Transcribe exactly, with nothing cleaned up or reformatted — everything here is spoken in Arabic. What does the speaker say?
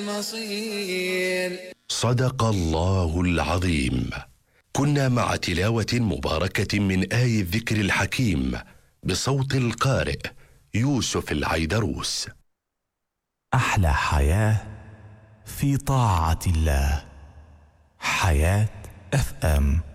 المصير. صدق الله العظيم. كنا مع تلاوة مباركة من آي الذكر الحكيم بصوت القارئ يوسف العيدروس. أحلى حياة في طاعة الله. حياة اف ام.